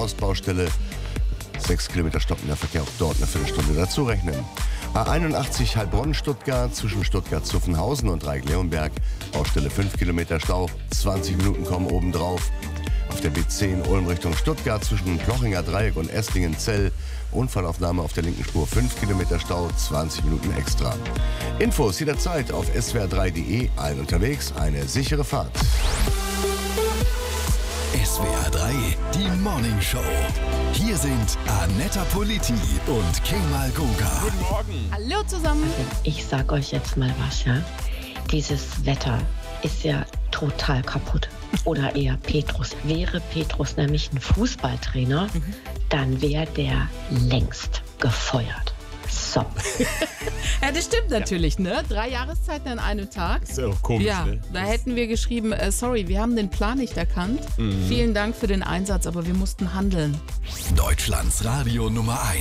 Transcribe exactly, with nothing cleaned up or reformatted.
Ostbaustelle. Sechs Kilometer stockender Verkehr, auch dort eine Viertelstunde dazu rechnen. A einundachtzig Heilbronn-Stuttgart zwischen Stuttgart-Zuffenhausen und Dreieck-Leonberg. Baustelle fünf Kilometer Stau, zwanzig Minuten kommen obendrauf. Auf der B zehn Ulm Richtung Stuttgart zwischen Plochinger Dreieck und Esslingen-Zell. Unfallaufnahme auf der linken Spur, fünf Kilometer Stau, zwanzig Minuten extra. Infos jederzeit auf s w r drei punkt de. Allen unterwegs eine sichere Fahrt. S W R drei, die Morning Show. Hier sind Annetta Politi und Kemal Goga. Guten Morgen. Hallo zusammen. Ich sag euch jetzt mal was, ja. Dieses Wetter ist ja total kaputt. Oder eher Petrus. Wäre Petrus nämlich ein Fußballtrainer, mhm. dann wäre der längst gefeuert. So. Ja, das stimmt natürlich, ne? Drei Jahreszeiten an einem Tag. Ist ja auch komisch, ja, ne? Da hätten wir geschrieben, äh, sorry, wir haben den Plan nicht erkannt. Mhm. Vielen Dank für den Einsatz, aber wir mussten handeln. Deutschlands Radio Nummer eins.